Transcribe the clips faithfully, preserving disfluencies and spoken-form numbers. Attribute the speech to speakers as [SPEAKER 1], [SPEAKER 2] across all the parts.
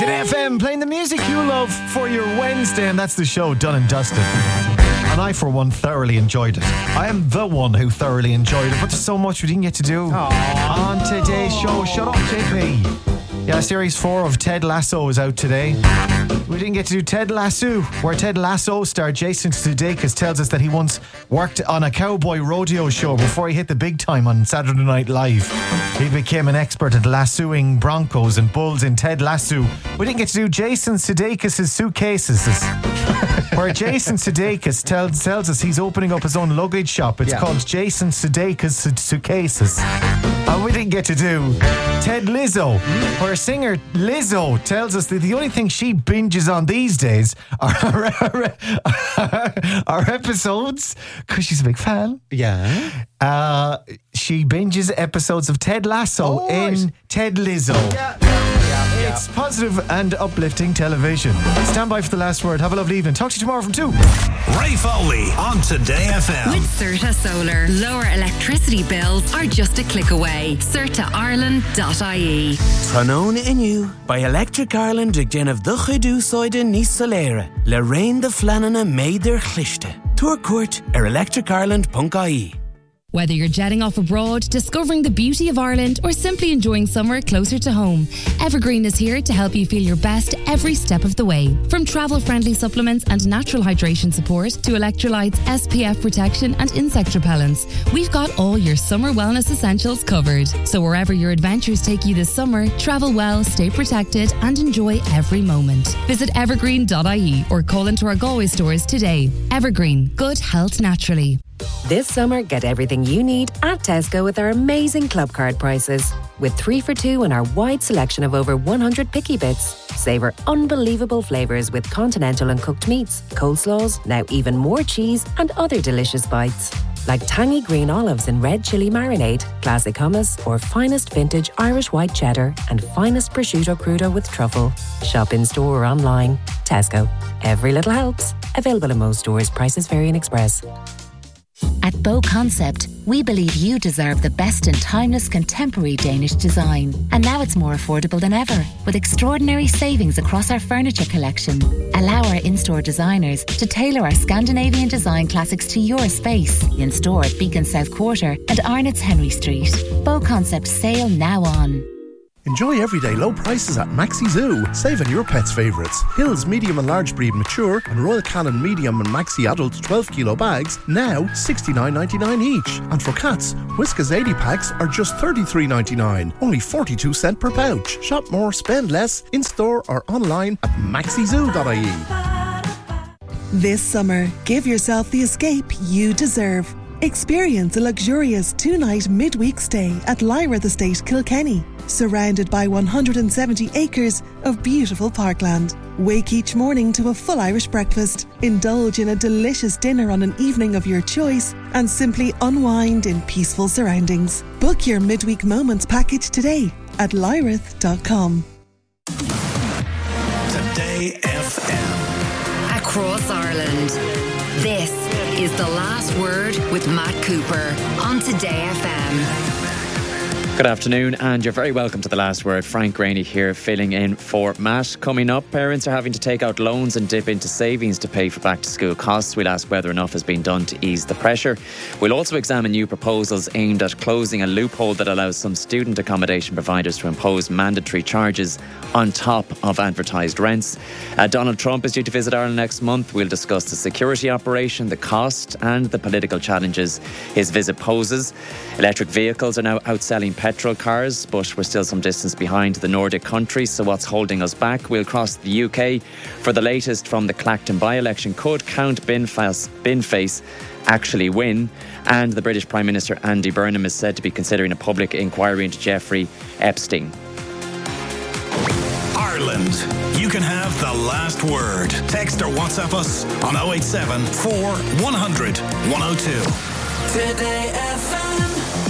[SPEAKER 1] Today F M, playing the music you love for your Wednesday, and that's the show done and dusted. And I, for one, thoroughly enjoyed it. I am the one who thoroughly enjoyed it, but there's so much we didn't get to do Aww. on today's show. Shut up, J P. Yeah, series four of Ted Lasso is out today. We didn't get to do Ted Lasso, where Ted Lasso star Jason Sudeikis tells us that he once worked on a cowboy rodeo show before he hit the big time on Saturday Night Live. He became an expert at lassoing broncos and bulls in Ted Lasso. We didn't get to do Jason Sudeikis' suitcases, where Jason Sudeikis tells, tells us he's opening up his own luggage shop. It's yeah. called Jason Sudeikis' Suitcases. And we didn't get to do Ted Lizzo, where singer Lizzo tells us that the only thing she binges on these days are our, our, our episodes, because she's a big fan.
[SPEAKER 2] Yeah.
[SPEAKER 1] Uh, she binges episodes of Ted Lasso oh, in right. Ted Lizzo.
[SPEAKER 2] Yeah, yeah, yeah.
[SPEAKER 1] It's positive and uplifting television. Stand by for the last word. Have a lovely evening. Talk to you tomorrow from two.
[SPEAKER 3] Ray Foley on Today F M.
[SPEAKER 4] With Certa Solar, lower electricity bills are just a click away. certa ireland dot I E.
[SPEAKER 5] Tranón inu by Electric Ireland ag déanamh do chuidú sóide níos soléire. Le rain de flanana méidir chlichte. Tour court ar electric ireland dot I E.
[SPEAKER 6] Whether you're jetting off abroad, discovering the beauty of Ireland, or simply enjoying summer closer to home, Evergreen is here to help you feel your best every step of the way. From travel-friendly supplements and natural hydration support to electrolytes, S P F protection and insect repellents, we've got all your summer wellness essentials covered. So wherever your adventures take you this summer, travel well, stay protected and enjoy every moment. Visit evergreen dot I E or call into our Galway stores today. Evergreen, good health naturally.
[SPEAKER 7] This summer, get everything you need at Tesco with our amazing club card prices. With three for two and our wide selection of over one hundred picky bits. Savour unbelievable flavours with continental and cooked meats, coleslaws, now even more cheese and other delicious bites. Like tangy green olives and red chilli marinade, classic hummus, or finest vintage Irish white cheddar and finest prosciutto crudo with truffle. Shop in store or online. Tesco. Every little helps. Available in most stores. Prices vary in Express.
[SPEAKER 8] At Bow Concept, we believe you deserve the best in timeless contemporary Danish design. And now it's more affordable than ever, with extraordinary savings across our furniture collection. Allow our in-store designers to tailor our Scandinavian design classics to your space. In store at Beacon South Quarter and Arnott's Henry Street. Bow Concept sale now on.
[SPEAKER 9] Enjoy everyday low prices at Maxi Zoo. Save on your pet's favourites. Hills medium and large breed mature and Royal Canin medium and Maxi adult twelve kilo bags now sixty-nine ninety-nine each. And for cats, Whiskas eighty packs are just thirty-three ninety-nine, only forty-two cent per pouch. Shop more, spend less, in store or online at maxi zoo dot I E.
[SPEAKER 10] This summer, give yourself the escape you deserve. Experience a luxurious two-night midweek stay at Lyrath Estate, Kilkenny, surrounded by one hundred seventy acres of beautiful parkland. Wake each morning to a full Irish breakfast, indulge in a delicious dinner on an evening of your choice, and simply unwind in peaceful surroundings. Book your midweek moments package today at lyrath dot com.
[SPEAKER 3] Today F M.
[SPEAKER 4] Across Ireland, this is The Last Word with Matt Cooper on Today F M.
[SPEAKER 11] Good afternoon, and you're very welcome to The Last Word. Frank Graney here, filling in for Matt. Coming up, parents are having to take out loans and dip into savings to pay for back-to-school costs. We'll ask whether enough has been done to ease the pressure. We'll also examine new proposals aimed at closing a loophole that allows some student accommodation providers to impose mandatory charges on top of advertised rents. Uh, Donald Trump is due to visit Ireland next month. We'll discuss the security operation, the cost, and the political challenges his visit poses. Electric vehicles are now outselling petrol cars, but we're still some distance behind the Nordic countries, so what's holding us back? We'll cross the U K for the latest from the Clacton by-election. Could Count Binface, Binface actually win? And the British Prime Minister Andy Burnham is said to be considering a public inquiry into Jeffrey Epstein.
[SPEAKER 3] Ireland, you can have the last word. Text or WhatsApp us on oh eight seven, four, one hundred, one oh two.
[SPEAKER 12] Today F M.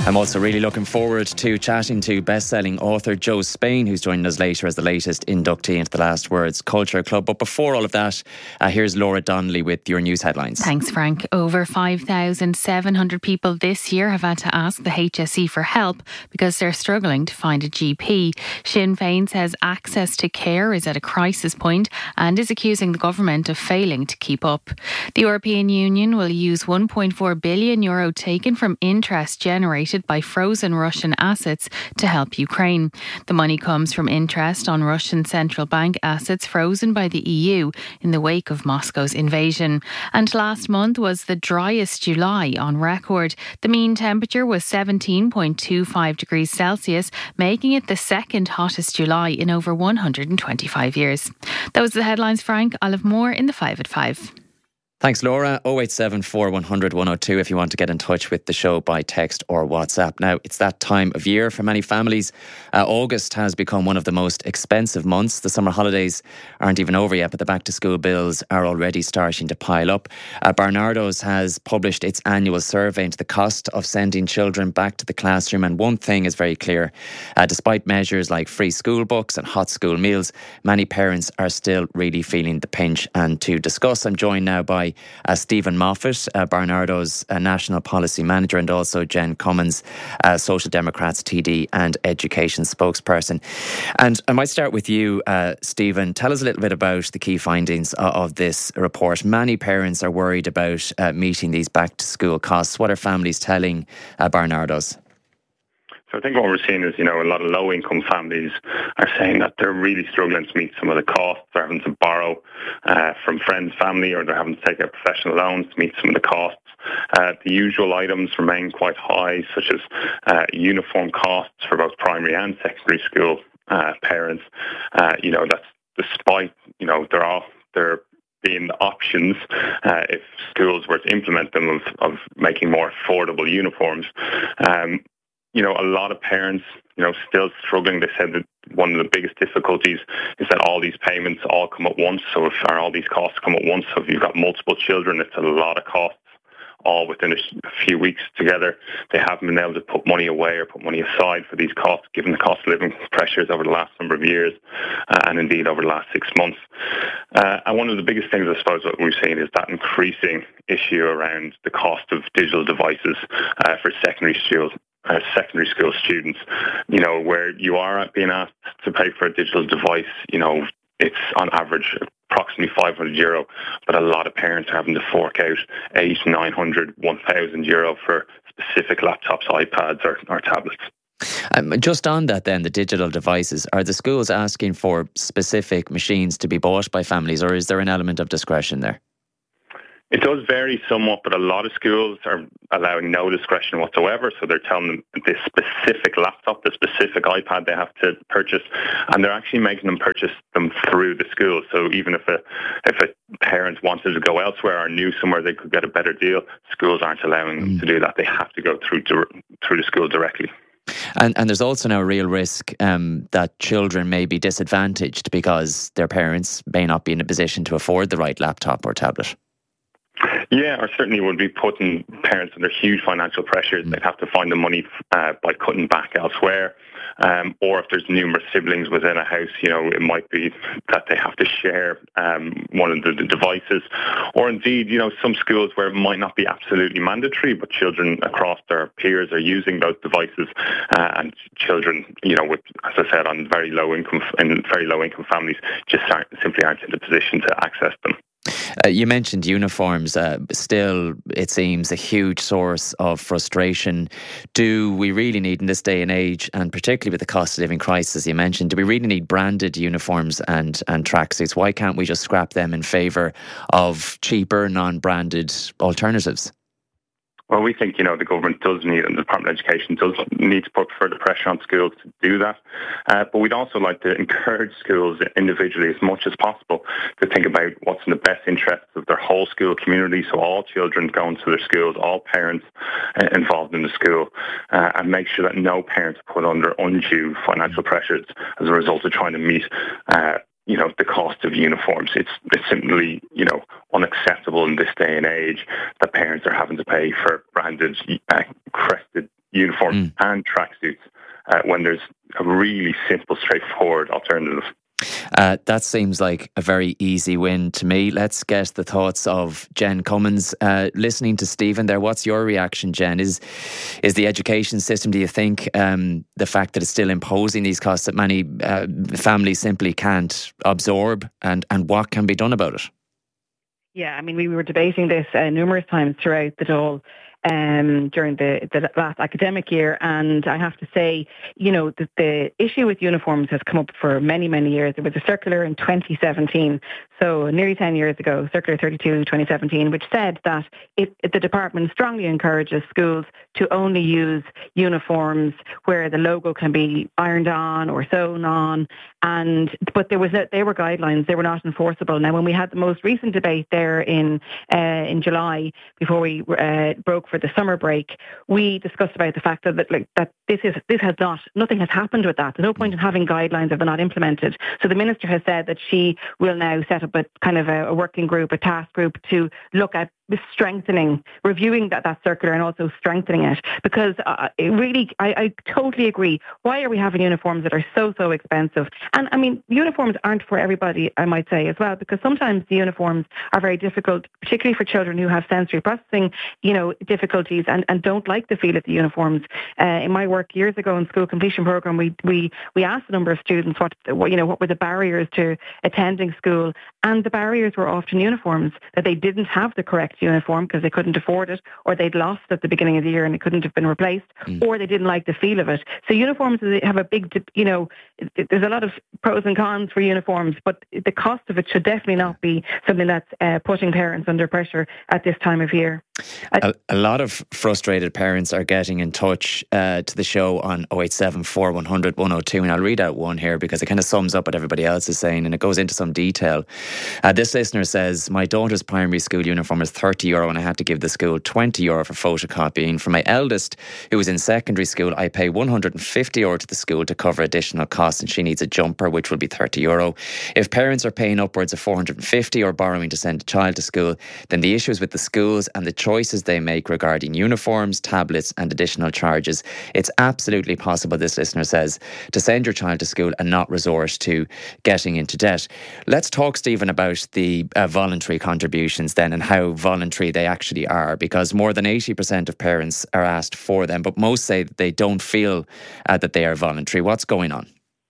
[SPEAKER 11] I'm also really looking forward to chatting to best-selling author Jo Spain, who's joining us later as the latest inductee into the Last Words Culture Club. But before all of that, uh, here's Laura Donnelly with your news headlines.
[SPEAKER 12] Thanks, Frank. Over five thousand seven hundred people this year have had to ask the H S E for help because they're struggling to find a G P. Sinn Féin says access to care is at a crisis point and is accusing the government of failing to keep up. The European Union will use one point four billion euro taken from interest generated by frozen Russian assets to help Ukraine. The money comes from interest on Russian central bank assets frozen by the E U in the wake of Moscow's invasion. And last month was the driest July on record. The mean temperature was seventeen point two five degrees Celsius, making it the second hottest July in over one hundred twenty-five years. Those are the headlines, Frank. I'll have more in the five at five.
[SPEAKER 11] Thanks, Laura. oh eight seven four, one hundred, one oh two if you want to get in touch with the show by text or WhatsApp. Now, it's that time of year for many families. Uh, August has become one of the most expensive months. The summer holidays aren't even over yet, but the back-to-school bills are already starting to pile up. Uh, Barnardo's has published its annual survey into the cost of sending children back to the classroom, and one thing is very clear. Uh, despite measures like free school books and hot school meals, many parents are still really feeling the pinch. And to discuss, I'm joined now by Uh, Stephen Moffat, uh, Barnardo's uh, National Policy Manager, and also Jen Cummins, uh, Social Democrats T D and Education Spokesperson. And I might start with you, uh, Stephen. Tell us a little bit about the key findings of, of this report. Many parents are worried about uh, meeting these back-to-school costs. What are families telling uh, Barnardo's?
[SPEAKER 13] So I think what we're seeing is, you know, a lot of low-income families are saying that they're really struggling to meet some of the costs. They're having to borrow uh, from friends, family, or they're having to take out professional loans to meet some of the costs. Uh, the usual items remain quite high, such as uh, uniform costs for both primary and secondary school uh, parents. Uh, you know, that's despite, you know, there are there being options uh, if schools were to implement them of, of making more affordable uniforms. Um, You know, a lot of parents, you know, still struggling. They said that one of the biggest difficulties is that all these payments all come at once. So if or all these costs come at once, so if you've got multiple children, it's a lot of costs all within a few weeks together. They haven't been able to put money away or put money aside for these costs, given the cost of living pressures over the last number of years uh, and indeed over the last six months. Uh, and one of the biggest things, I suppose, what we've seen is that increasing issue around the cost of digital devices uh, for secondary schools. Uh, secondary school students, you know, where you are being asked to pay for a digital device, you know, it's on average approximately five hundred euro, but a lot of parents are having to fork out eight, nine hundred, one thousand euro for specific laptops, iPads or, or tablets.
[SPEAKER 11] Um, just on that then, the digital devices, are the schools asking for specific machines to be bought by families, or is there an element of discretion there?
[SPEAKER 13] It does vary somewhat, but a lot of schools are allowing no discretion whatsoever. So they're telling them this specific laptop, the specific iPad they have to purchase, and they're actually making them purchase them through the school. So even if a if a parent wanted to go elsewhere or knew somewhere they could get a better deal, schools aren't allowing them to do that. They have to go through through the school directly.
[SPEAKER 11] And and there's also now a real risk um, that children may be disadvantaged because their parents may not be in a position to afford the right laptop or tablet.
[SPEAKER 13] Yeah, or certainly would be putting parents under huge financial pressures. They'd have to find the money uh, by cutting back elsewhere. Um, or if there's numerous siblings within a house, you know, it might be that they have to share um, one of the, the devices. Or indeed, you know, some schools where it might not be absolutely mandatory, but children across their peers are using those devices, uh, and children, you know, with, as I said, on very low income and very low income families just aren't, simply aren't in the position to access them.
[SPEAKER 11] Uh, you mentioned uniforms. Uh, still, it seems a huge source of frustration. Do we really need, in this day and age, and particularly with the cost of living crisis you mentioned, do we really need branded uniforms and, and tracksuits? Why can't we just scrap them in favour of cheaper, non-branded alternatives?
[SPEAKER 13] Well, we think, you know, the government does need, and the Department of Education does need to put further pressure on schools to do that. Uh, but we'd also like to encourage schools individually as much as possible to think about what's in the best interests of their whole school community. So all children going to their schools, all parents uh, involved in the school, uh, and make sure that no parents are put under undue financial pressures as a result of trying to meet uh, you know, the cost of uniforms. It's, it's simply, you know, unacceptable in this day and age that parents are having to pay for branded, uh, crested uniforms
[SPEAKER 11] Mm.
[SPEAKER 13] and tracksuits uh, when there's a really simple, straightforward alternative.
[SPEAKER 11] Uh, that seems like a very easy win to me. Let's get the thoughts of Jen Cummins. Uh, listening to Stephen there, what's your reaction, Jen? Is is the education system, do you think, um, the fact that it's still imposing these costs that many uh, families simply can't absorb, and, and what can be done about it?
[SPEAKER 2] Yeah, I mean, we were debating this uh, numerous times throughout the Dáil um, during the, the last academic year, and I have to say, you know, the, the issue with uniforms has come up for many, many years. There was a circular in twenty seventeen, so nearly ten years ago, Circular thirty-two twenty seventeen, which said that it, it, the department strongly encourages schools to only use uniforms where the logo can be ironed on or sewn on, and but there was no, they were guidelines, they were not enforceable. Now, when we had the most recent debate there in uh, in July, before we uh, broke for the summer break, we discussed about the fact that like that this is this has not nothing has happened with that. There's no point in having guidelines if they're not implemented. So the minister has said that she will now set up a kind of a, a working group, a task group to look at strengthening, reviewing that, that circular and also strengthening it, because uh, it really, I, I totally agree. Why are we having uniforms that are so, so expensive? And I mean, uniforms aren't for everybody, I might say as well, because sometimes the uniforms are very difficult, particularly for children who have sensory processing, you know, difficulties and, and don't like the feel of the uniforms. Uh, in my work years ago in school completion program, we, we, we asked a number of students what, what, you know, what were the barriers to attending school, and the barriers were often uniforms, that they didn't have the correct uniform because they couldn't afford it, or they'd lost at the beginning of the year and it couldn't have been replaced, mm. or they didn't like the feel of it. So uniforms have a big, you know, there's a lot of pros and cons for uniforms, but the cost of it should definitely not be something that's uh, putting parents under pressure at this time of year.
[SPEAKER 11] A, a lot of frustrated parents are getting in touch uh, to the show on oh eight seven four one hundred one oh two, and I'll read out one here because it kind of sums up what everybody else is saying and it goes into some detail. Uh, this listener says, my daughter's primary school uniform is thirty euro and I had to give the school twenty euro for photocopying. For my eldest, who is in secondary school, I pay one hundred fifty euro to the school to cover additional costs, and she needs a jumper, which will be thirty euro. If parents are paying upwards of four hundred fifty or borrowing to send a child to school, then the issue is with the schools and the choices they make regarding uniforms, tablets and additional charges. It's absolutely possible, this listener says, to send your child to school and not resort to getting into debt. Let's talk, Stephen, about the uh, voluntary contributions then and how voluntary they actually are, because more than eighty percent of parents are asked for them, but most say that they don't feel uh, that they are voluntary. What's going on?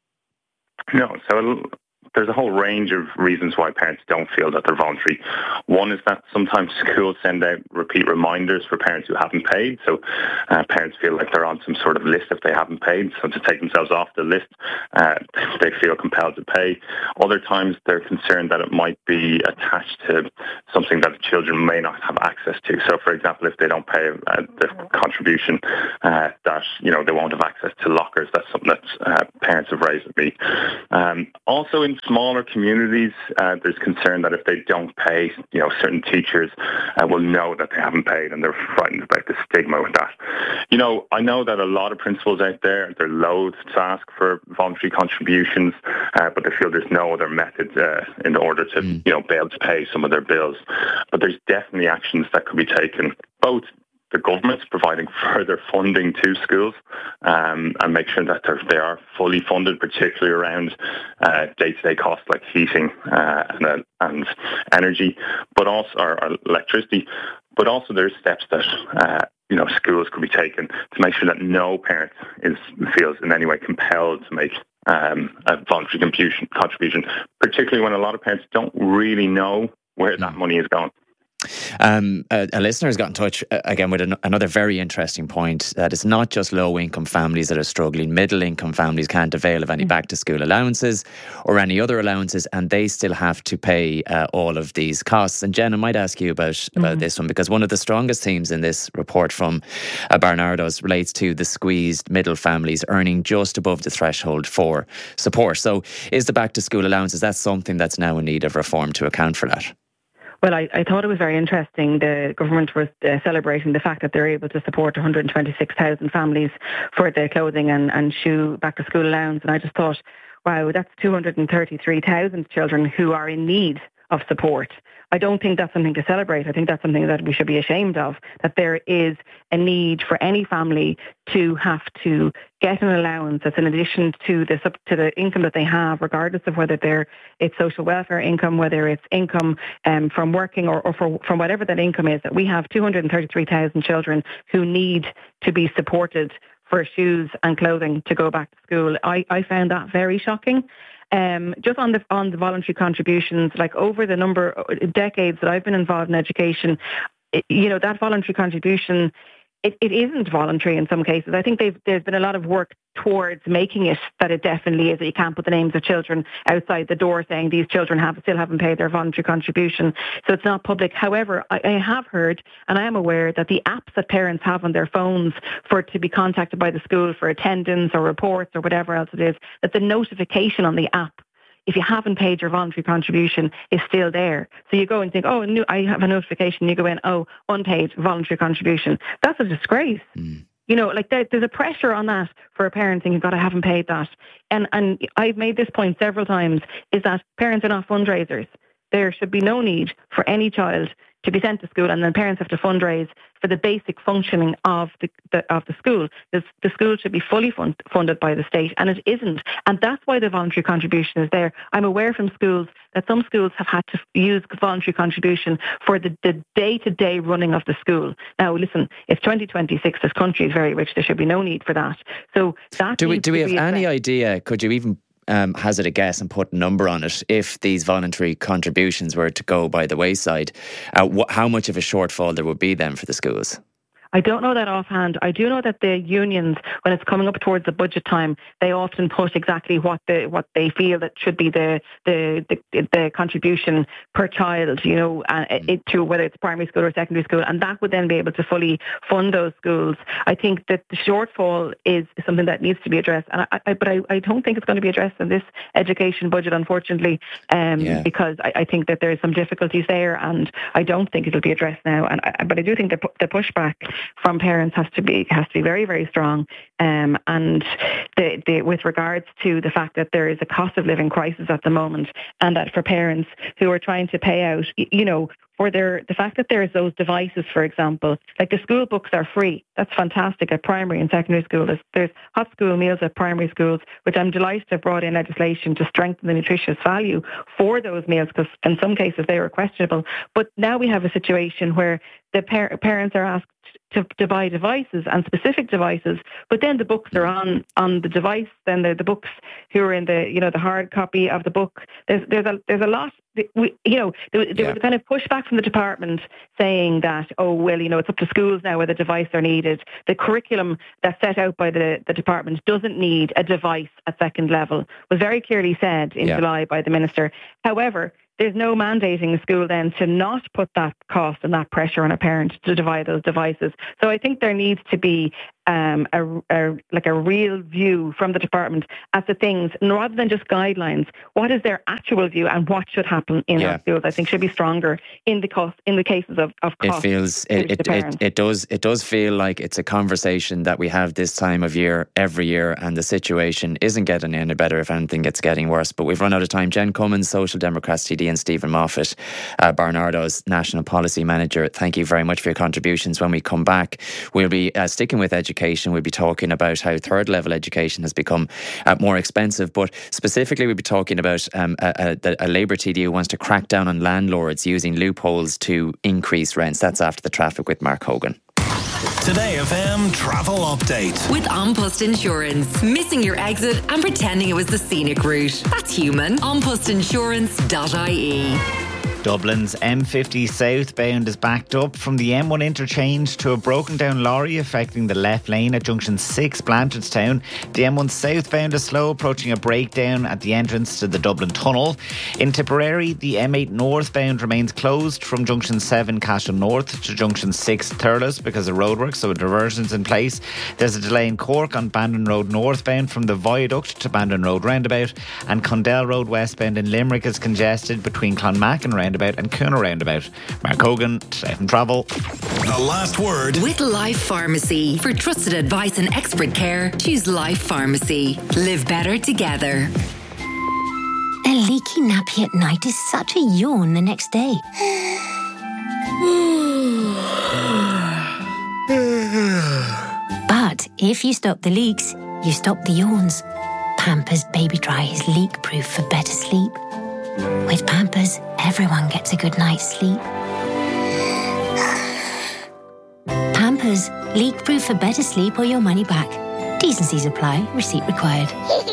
[SPEAKER 13] No, so there's a whole range of reasons why parents don't feel that they're voluntary. One is that sometimes schools send out repeat reminders for parents who haven't paid. So uh, parents feel like they're on some sort of list if they haven't paid. So to take themselves off the list, uh, they feel compelled to pay. Other times they're concerned that it might be attached to something that the children may not have access to. So for example, if they don't pay uh, the contribution, uh, that, you know, they won't have access to lockers. That's something that uh, parents have raised with me. Um, also in smaller communities, uh, there's concern that if they don't pay, you know, certain teachers uh, will know that they haven't paid, and they're frightened about the stigma with that. You know, I know that a lot of principals out there, they're loath to ask for voluntary contributions, uh, but they feel there's no other method uh, in order to, mm. you know, be able to pay some of their bills. But there's definitely actions that could be taken, both the government's providing further funding to schools um, and make sure that they are fully funded, particularly around uh, day-to-day costs like heating uh, and, uh, and energy, but also or, or electricity. But also there's steps that uh, you know schools could be taken to make sure that no parent is feels in any way compelled to make um, a voluntary contribution, contribution, particularly when a lot of parents don't really know where that money is going.
[SPEAKER 11] Um, a, a listener has got in touch uh, again with an, another very interesting point, that it's not just low-income families that are struggling. Middle-income families can't avail of any back-to-school allowances or any other allowances, and they still have to pay uh, all of these costs. And Jen, I might ask you about, about mm-hmm. this one, because one of the strongest themes in this report from uh, Barnardo's relates to the squeezed middle families earning just above the threshold for support. So is the back-to-school allowance, is that something that's now in need of reform to account for that?
[SPEAKER 2] Well, I, I thought it was very interesting. The government was uh, celebrating the fact that they're able to support one hundred twenty-six thousand families for their clothing and, and shoe back-to-school allowance. And I just thought, wow, that's two hundred thirty-three thousand children who are in need of support. I don't think that's something to celebrate. I think that's something that we should be ashamed of, that there is a need for any family to have to get an allowance that's in addition to the, to the income that they have, regardless of whether they're, it's social welfare income, whether it's income um, from working or, or for, from whatever that income is, that we have two hundred thirty-three thousand children who need to be supported for shoes and clothing to go back to school. I, I found that very shocking. Um, just on the on the voluntary contributions, like over the number of decades that I've been involved in education, it, you know, that voluntary contribution, it, it isn't voluntary in some cases. I think they've, there's been a lot of work towards making it that it definitely is, that you can't put the names of children outside the door saying these children have still haven't paid their voluntary contribution. So it's not public. However, I, I have heard and I am aware that the apps that parents have on their phones for to be contacted by the school for attendance or reports or whatever else it is, that the notification on the app, if you haven't paid your voluntary contribution, is still there. So you go and think, oh, I have a notification. You go in, oh, unpaid voluntary contribution. That's a disgrace. Mm. You know, like there, there's a pressure on that for a parent thinking, God, I haven't paid that. And and I've made this point several times, is that parents are not fundraisers. There should be no need for any child to be sent to school and then parents have to fundraise for the basic functioning of the, the of the school. The, the school should be fully fund, funded by the state, and it isn't. And that's why the voluntary contribution is there. I'm aware from schools that some schools have had to use voluntary contribution for the, the day-to-day running of the school. Now, listen, it's twenty twenty-six. This country is very rich. There should be no need for that. So that
[SPEAKER 11] do we do we have any
[SPEAKER 2] addressed.
[SPEAKER 11] idea? Could you even Um, hazard a guess and put a number on it, if these voluntary contributions were to go by the wayside, uh, wh- how much of a shortfall there would be then for the schools?
[SPEAKER 2] I don't know that offhand. I do know that the unions, when it's coming up towards the budget time, they often put exactly what the what they feel that should be the the the, the contribution per child, you know, uh, mm. it, to whether it's primary school or secondary school, and that would then be able to fully fund those schools. I think that the shortfall is something that needs to be addressed, and I, I, but I, I don't think it's going to be addressed in this education budget, unfortunately, um, yeah. because I, I think that there is some difficulties there, and I don't think it'll be addressed now. And I, but I do think the the pushback from parents has to be has to be very, very strong. Um, and the, the, with regards to the fact that there is a cost of living crisis at the moment, and that for parents who are trying to pay out, you know, for their the fact that there's those devices, for example, like the school books are free. That's fantastic at primary and secondary school. There's, there's hot school meals at primary schools, which I'm delighted to have brought in legislation to strengthen the nutritious value for those meals, because in some cases they were questionable. But now we have a situation where the par- parents are asked to, to buy devices, and specific devices, but then the books are on, on the device. Then the, the books who are in the, you know, the hard copy of the book. There's there's a there's a lot. We, you know, there, there yeah. was a kind of pushback from the department saying that, oh well, you know, it's up to schools now where the devices are needed. The curriculum that's set out by the, the department doesn't need a device at second level. Was very clearly said in yeah. July by the minister. However, there's no mandating a school then to not put that cost and that pressure on a parent to divide those devices. So I think there needs to be um, a, a like a real view from the department as to things, and rather than just guidelines, what is their actual view and what should happen in yeah. our schools? I think should be stronger in the cost in the cases of, of cost.
[SPEAKER 11] It feels it it, it it does it does feel like it's a conversation that we have this time of year every year, and the situation isn't getting any better. If anything, it's getting worse. But we've run out of time. Jen Cummins, Social Democrats T D, and Stephen Moffat, uh, Barnardo's National Policy Manager. Thank you very much for your contributions. When we come back, we'll be uh, sticking with education. We'll be talking about how third level education has become uh, more expensive, but specifically we'll be talking about um, a, a, a Labour T D who wants to crack down on landlords using loopholes to increase rents. That's after the traffic with Mark Hogan.
[SPEAKER 3] Today F M Travel Update.
[SPEAKER 4] With An Post Insurance. Missing your exit and pretending it was the scenic route. That's human. an post insurance dot I E.
[SPEAKER 14] Dublin's M fifty southbound is backed up from the M one interchange to a broken down lorry affecting the left lane at junction six Blanchardstown. The M one southbound is slow, approaching a breakdown at the entrance to the Dublin Tunnel. In Tipperary, the M eight northbound remains closed from junction seven Cashel North to junction six Thurles because of roadwork, so a diversion's in place. There's a delay in Cork on Bandon Road northbound from the viaduct to Bandon Road roundabout, and Condell Road westbound in Limerick is congested between Clonmac and roundabout and Cooner roundabout. Mark Hogan, Safe and Travel.
[SPEAKER 3] The last word
[SPEAKER 4] with Life Pharmacy. For trusted advice and expert care, choose Life Pharmacy. Live better together.
[SPEAKER 15] A leaky nappy at night is such a yawn the next day. But if you stop the leaks, you stop the yawns. Pampers Baby Dry is leak-proof for better sleep. With Pampers, everyone gets a good night's sleep. Pampers, leak-proof for better sleep or your money back. T's and C's apply. Receipt required.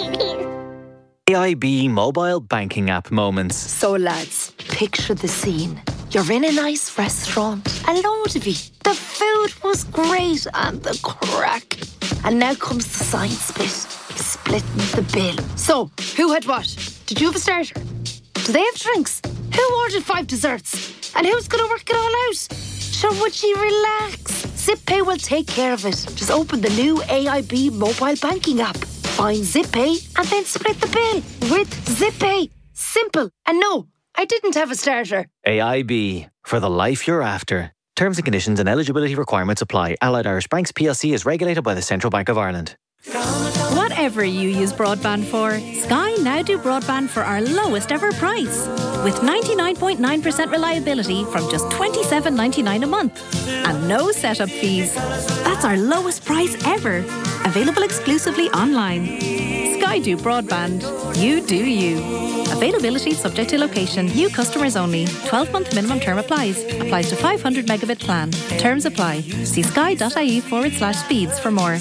[SPEAKER 16] A I B mobile banking app moments.
[SPEAKER 17] So lads, picture the scene. You're in a nice restaurant, a load of you. The food was great and the crack. And now comes the science bit, splitting the bill. So, who had what? Did you have a starter? Do they have drinks? Who ordered five desserts? And who's going to work it all out? Sure, would you relax? ZipPay will take care of it. Just open the new A I B mobile banking app. Find ZipPay and then split the bill with ZipPay. Simple. And no, I didn't have a starter.
[SPEAKER 16] A I B, for the life you're after. Terms and conditions and eligibility requirements apply. Allied Irish Banks P L C is regulated by the Central Bank of Ireland.
[SPEAKER 18] Whatever you use broadband for, Sky now do broadband for our lowest ever price. With ninety-nine point nine percent reliability from just twenty-seven ninety-nine a month. And no setup fees. That's our lowest price ever. Available exclusively online. Sky do broadband. You do you. Availability subject to location. New customers only. twelve month minimum term applies. Applies to five hundred megabit plan. Terms apply. See sky.ie forward slash speeds for more.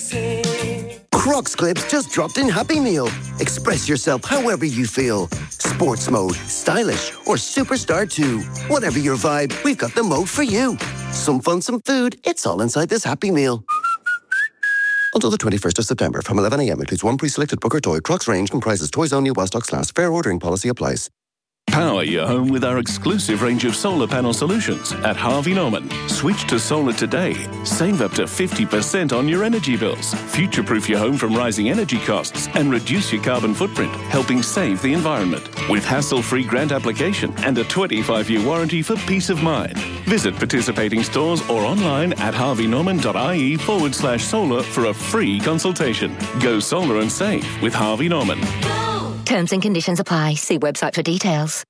[SPEAKER 19] Crocs clips just dropped in Happy Meal. Express yourself however you feel. Sports mode, stylish, or superstar too. Whatever your vibe, we've got the mode for you. Some fun, some food. It's all inside this Happy Meal. Until the twenty-first of September, from eleven a.m. includes one pre-selected book or toy. Crocs range comprises toys only while stocks last. Fair ordering policy applies.
[SPEAKER 20] Power your home with our exclusive range of solar panel solutions at Harvey Norman. Switch to solar today. Save up to fifty percent on your energy bills. Future-proof your home from rising energy costs and reduce your carbon footprint, helping save the environment. With hassle-free grant application and a twenty-five year warranty for peace of mind. Visit participating stores or online at harveynorman.ie forward slash solar for a free consultation. Go solar and save with Harvey Norman.
[SPEAKER 15] Terms and conditions apply. See website for details.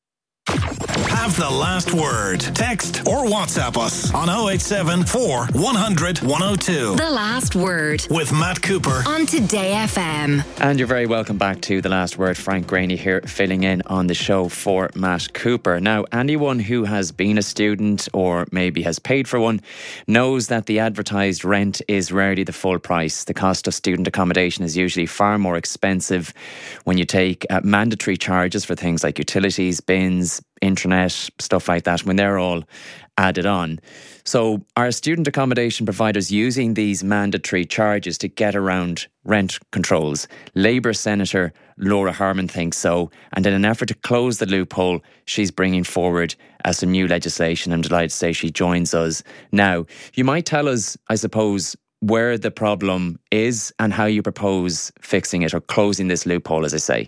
[SPEAKER 3] Have the last word. Text or WhatsApp us on oh eight seven, four, one hundred, one oh two.
[SPEAKER 4] The Last Word
[SPEAKER 3] with Matt Cooper
[SPEAKER 4] on Today F M.
[SPEAKER 11] And you're very welcome back to The Last Word. Frank Graney here, filling in on the show for Matt Cooper. Now, anyone who has been a student or maybe has paid for one knows that the advertised rent is rarely the full price. The cost of student accommodation is usually far more expensive when you take uh, mandatory charges for things like utilities, bins, internet, stuff like that, when they're all added on. So are student accommodation providers using these mandatory charges to get around rent controls? Labour Senator Laura Harman thinks so, and in an effort to close the loophole, she's bringing forward uh, some new legislation. I'm delighted to say she joins us now. You might tell us, I suppose, where the problem is and how you propose fixing it or closing this loophole, as I say.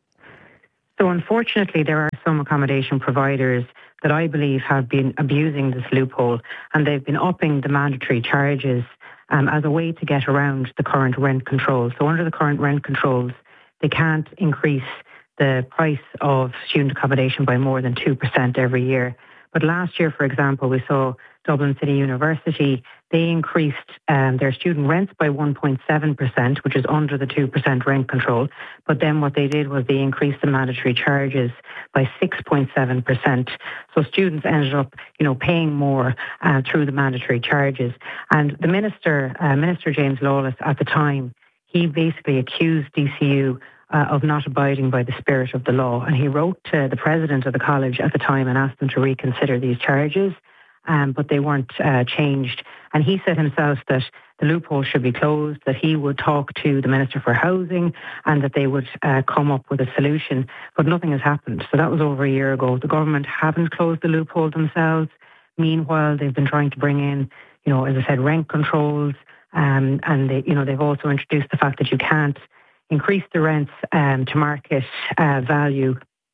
[SPEAKER 2] So unfortunately, there are some accommodation providers that I believe have been abusing this loophole, and they've been upping the mandatory charges um, as a way to get around the current rent controls. So under the current rent controls, they can't increase the price of student accommodation by more than two percent every year. But last year, for example, we saw Dublin City University, they increased um, their student rents by one point seven percent, which is under the two percent rent control. But then what they did was they increased the mandatory charges by six point seven percent. So students ended up, you know, paying more uh, through the mandatory charges. And the minister, uh, Minister James Lawless, at the time, he basically accused D C U Uh, of not abiding by the spirit of the law. And he wrote to the president of the college at the time and asked them to reconsider these charges, um, but they weren't uh, changed. And he said himself that the loophole should be closed, that he would talk to the Minister for Housing and that they would uh, come up with a solution. But nothing has happened. So that was over a year ago. The government haven't closed the loophole themselves. Meanwhile, they've been trying to bring in, you know, as I said, rent controls. Um, and, they, you know, they've also introduced the fact that you can't increase the rents um, to market uh, value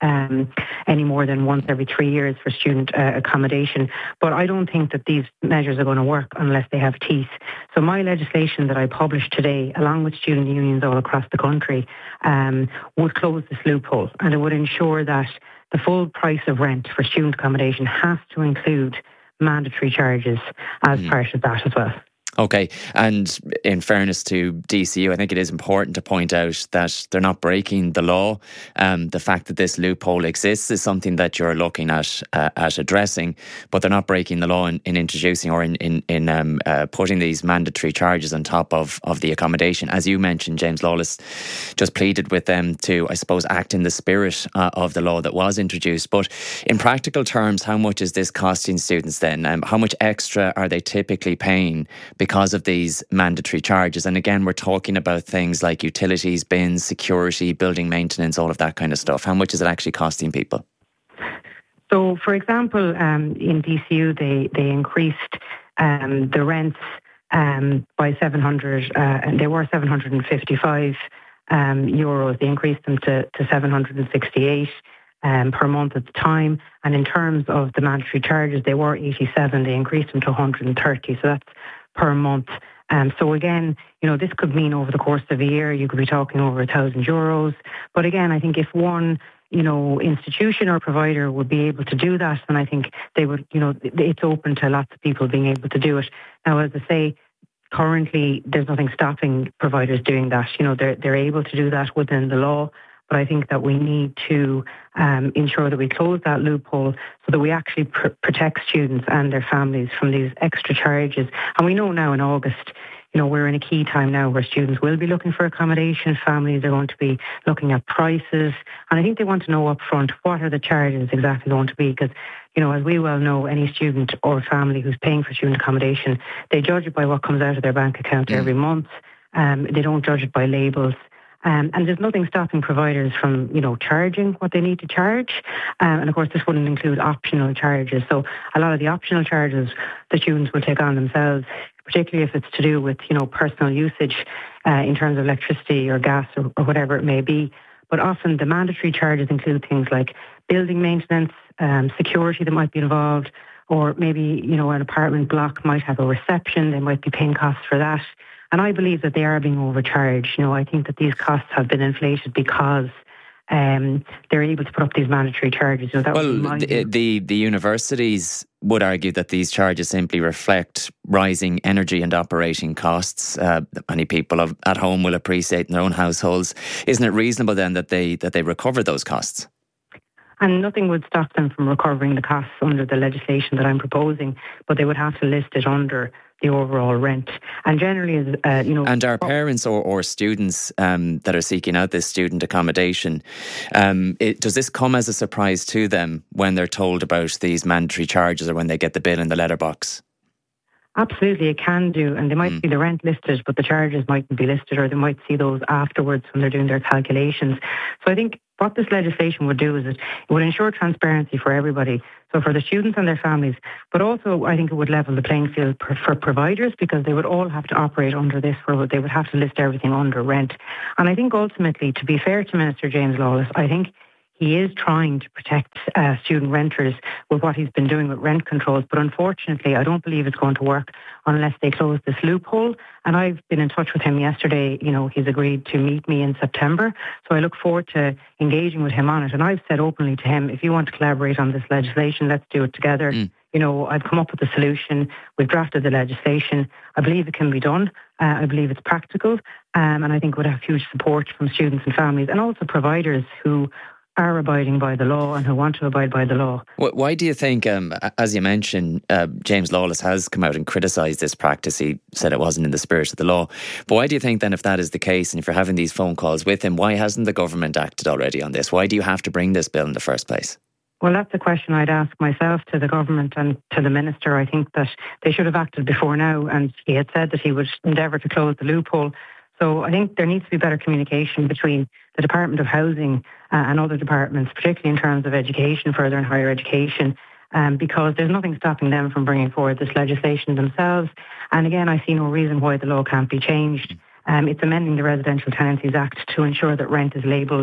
[SPEAKER 2] um, any more than once every three years for student uh, accommodation. But I don't think that these measures are going to work unless they have teeth. So my legislation that I published today, along with student unions all across the country, um, would close this loophole, and it would ensure that the full price of rent for student accommodation has to include mandatory charges as mm. part of that as well.
[SPEAKER 11] Okay, and in fairness to D C U, I think it is important to point out that they're not breaking the law. Um, the fact that this loophole exists is something that you're looking at uh, at addressing, but they're not breaking the law in, in introducing or in in, in um, uh, putting these mandatory charges on top of, of the accommodation. As you mentioned, James Lawless just pleaded with them to, I suppose, act in the spirit uh, of the law that was introduced. But in practical terms, how much is this costing students then? Um, how much extra are they typically paying because of these mandatory charges? And again, we're talking about things like utilities, bins, security, building maintenance, all of that kind of stuff. How much is it actually costing people?
[SPEAKER 2] So, for example, um, in D C U, they, they increased um, the rents um, by seven hundred, uh, and they were seven hundred fifty-five um, euros. They increased them to, to seven hundred sixty-eight um, per month at the time. And in terms of the mandatory charges, they were eighty-seven. They increased them to one hundred thirty. So that's per month. Um, so again, you know, this could mean over the course of a year, you could be talking over a thousand euros. But again, I think if one, you know, institution or provider would be able to do that, then I think they would, you know, it's open to lots of people being able to do it. Now, as I say, currently there's nothing stopping providers doing that. You know, they're, they're able to do that within the law. But I think that we need to um, ensure that we close that loophole so that we actually pr- protect students and their families from these extra charges. And we know now in August, you know, we're in a key time now where students will be looking for accommodation, families are going to be looking at prices. And I think they want to know up front, what are the charges exactly going to be? Because, you know, as we well know, any student or family who's paying for student accommodation, they judge it by what comes out of their bank account mm. every month. Um, they don't judge it by labels. Um, and there's nothing stopping providers from, you know, charging what they need to charge. Um, and of course, this wouldn't include optional charges. So a lot of the optional charges the students will take on themselves, particularly if it's to do with, you know, personal usage uh, in terms of electricity or gas or, or whatever it may be. But often the mandatory charges include things like building maintenance, um, security that might be involved, or maybe, you know, an apartment block might have a reception. They might be paying costs for that. And I believe that they are being overcharged. You know, I think that these costs have been inflated because um, they're able to put up these mandatory charges. You know, that
[SPEAKER 11] well, the, the the universities would argue that these charges simply reflect rising energy and operating costs. Uh, many people have, at home will appreciate in their own households. Isn't it reasonable then that they that they recover those costs?
[SPEAKER 2] And nothing would stop them from recovering the costs under the legislation that I'm proposing, but they would have to list it under the overall rent. And generally, uh, you know...
[SPEAKER 11] And are parents or, or students um, that are seeking out this student accommodation, um, it, does this come as a surprise to them when they're told about these mandatory charges or when they get the bill in the letterbox?
[SPEAKER 2] Absolutely, it can do. And they might mm. see the rent listed, but the charges mightn't be listed, or they might see those afterwards when they're doing their calculations. So I think what this legislation would do is it, it would ensure transparency for everybody. So for the students and their families, but also I think it would level the playing field for, for providers, because they would all have to operate under this, where they would have to list everything under rent. And I think ultimately, to be fair to Minister James Lawless, I think he is trying to protect uh, student renters with what he's been doing with rent controls. But unfortunately, I don't believe it's going to work unless they close this loophole. And I've been in touch with him yesterday. You know, he's agreed to meet me in September. So I look forward to engaging with him on it. And I've said openly to him, if you want to collaborate on this legislation, let's do it together. Mm. You know, I've come up with a solution. We've drafted the legislation. I believe it can be done. Uh, I believe it's practical. Um, and I think it would have huge support from students and families, and also providers who are abiding by the law and who want to abide by the law.
[SPEAKER 11] Why do you think, um, as you mentioned, uh, James Lawless has come out and criticised this practice? He said it wasn't in the spirit of the law. But why do you think then, if that is the case, and if you're having these phone calls with him, why hasn't the government acted already on this? Why do you have to bring this bill in the first place?
[SPEAKER 2] Well, that's a question I'd ask myself to the government and to the minister. I think that they should have acted before now, and he had said that he would endeavour to close the loophole. So I think there needs to be better communication between the Department of Housing uh, and other departments, particularly in terms of education, further and higher education, um, because there's nothing stopping them from bringing forward this legislation themselves. And again, I see no reason why the law can't be changed. Um, it's amending the Residential Tenancies Act to ensure that rent is labelled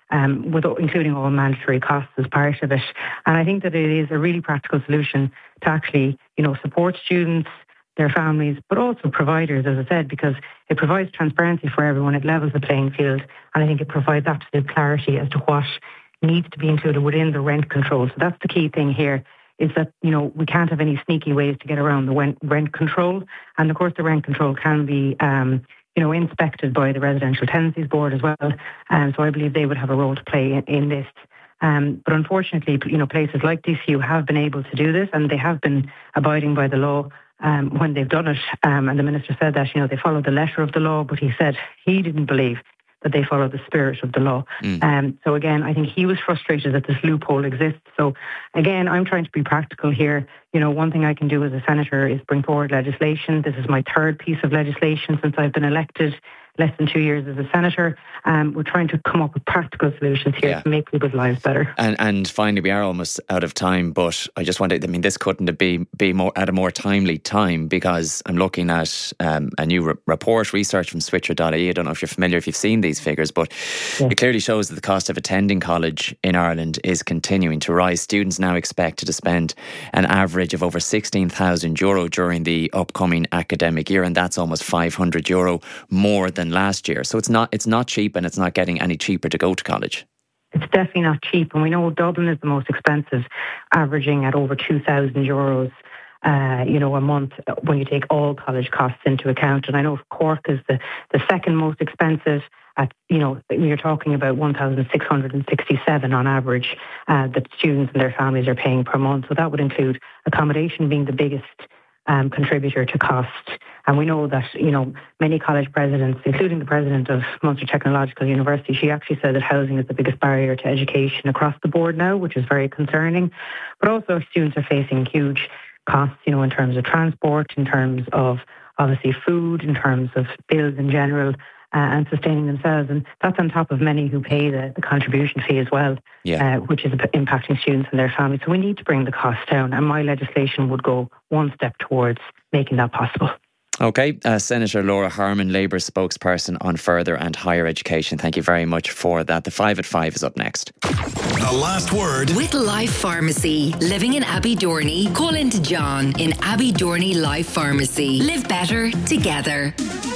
[SPEAKER 2] um, with including all mandatory costs as part of it. And I think that it is a really practical solution to actually, you know, support students, their families, but also providers, as I said, because it provides transparency for everyone. It levels the playing field, and I think it provides absolute clarity as to what needs to be included within the rent control. So that's the key thing here, is that, you know, we can't have any sneaky ways to get around the rent, rent control. And of course, the rent control can be, um, you know, inspected by the Residential Tenancies Board as well. And so I believe they would have a role to play in, in this. Um, but unfortunately, you know, places like D C U have been able to do this, and they have been abiding by the law um, when they've done it. Um, and the Minister said that, you know, they followed the letter of the law, but he said he didn't believe that they followed the spirit of the law. Mm. Um, so again, I think he was frustrated that this loophole exists. So again, I'm trying to be practical here. You know, one thing I can do as a senator is bring forward legislation. This is my third piece of legislation since I've been elected, less than two years as a senator. Um, we're trying to come up with practical solutions here yeah. to make people's lives better.
[SPEAKER 11] And and finally, we are almost out of time, but I just wanted, I mean, this couldn't be be more at a more timely time, because I'm looking at um, a new re- report, research from Switcher dot I E. I don't know if you're familiar, if you've seen these figures, but yeah. it clearly shows that the cost of attending college in Ireland is continuing to rise. Students now expected to spend an average of over sixteen thousand euro during the upcoming academic year, and that's almost five hundred euro more than last year. So it's not it's not cheap, and it's not getting any cheaper to go to college.
[SPEAKER 2] It's definitely not cheap, and we know Dublin is the most expensive, averaging at over two thousand euros uh, you know, a month when you take all college costs into account. And I know Cork is the, the second most expensive at, you know, you're talking about one thousand six hundred sixty-seven on average uh, that students and their families are paying per month. So that would include accommodation being the biggest um, contributor to cost. And we know that, you know, many college presidents, including the president of Munster Technological University, she actually said that housing is the biggest barrier to education across the board now, which is very concerning. But also students are facing huge costs, you know, in terms of transport, in terms of obviously food, in terms of bills in general, uh, and sustaining themselves. And that's on top of many who pay the, the contribution fee as well, yeah. uh, which is impacting students and their families. So we need to bring the costs down, and my legislation would go one step towards making that possible.
[SPEAKER 11] Okay, uh, Senator Laura Harman, Labour spokesperson on further and higher education. Thank you very much for that. The five at five is up next.
[SPEAKER 3] The last word
[SPEAKER 4] with Life Pharmacy. Living in Abbey-Dorney, call in to John in Abbey-Dorney Life Pharmacy. Live better together.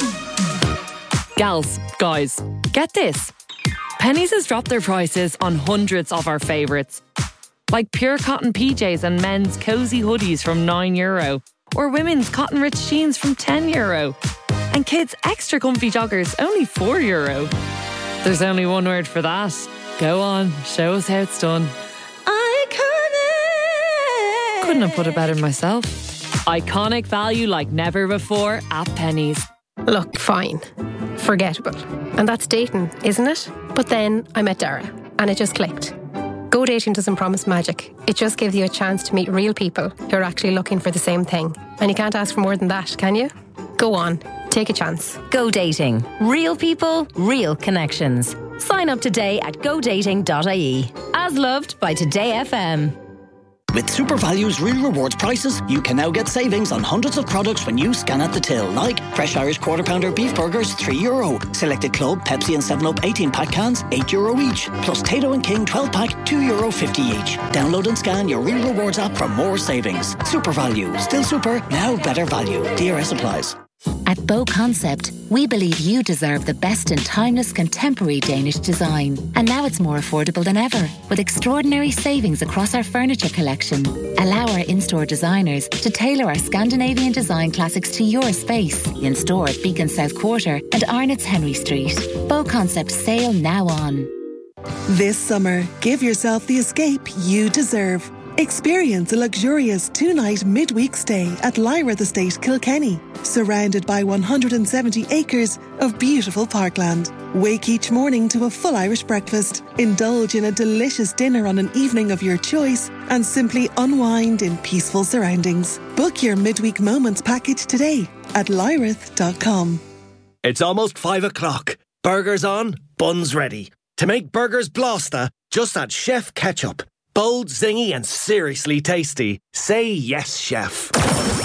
[SPEAKER 21] Gals, guys, get this. Penneys has dropped their prices on hundreds of our favourites, like pure cotton P Js and men's cosy hoodies from nine euro. Or women's cotton rich jeans from ten euro. And kids' extra comfy joggers, only four euro. There's only one word for that. Go on, show us how it's done. Iconic! Couldn't have put it better myself. Iconic value like never before at Penneys.
[SPEAKER 22] Look, fine. Forgettable. And that's dating, isn't it? But then I met Dara, and it just clicked. Go Dating doesn't promise magic. It just gives you a chance to meet real people who are actually looking for the same thing. And you can't ask for more than that, can you? Go on, take a chance.
[SPEAKER 4] Go Dating. Real people, real connections. Sign up today at go dating dot I E. As loved by Today F M.
[SPEAKER 23] With SuperValue's real rewards prices, you can now get savings on hundreds of products when you scan at the till, like fresh Irish quarter pounder beef burgers, three euro. Selected Club, Pepsi and seven up eighteen pack cans, eight euro each. Plus Tato and King twelve pack, two euro fifty each. Download and scan your real rewards app for more savings. SuperValue, still super, now better value. D R S applies.
[SPEAKER 8] At Bow Concept, we believe you deserve the best in timeless contemporary Danish design. And now it's more affordable than ever, with extraordinary savings across our furniture collection. Allow our in-store designers to tailor our Scandinavian design classics to your space. In store at Beacon South Quarter and Arnott's Henry Street. Bow Concept sale now on.
[SPEAKER 10] This summer, give yourself the escape you deserve. Experience a luxurious two-night midweek stay at Lyra the Estate Kilkenny, surrounded by one hundred seventy acres of beautiful parkland. Wake each morning to a full Irish breakfast, indulge in a delicious dinner on an evening of your choice, and simply unwind in peaceful surroundings. Book your midweek moments package today at lyrith dot com.
[SPEAKER 24] It's almost five o'clock. Burgers on, buns ready. To make burgers blasta, just add Chef Ketchup. Bold, zingy and seriously tasty. Say yes, chef.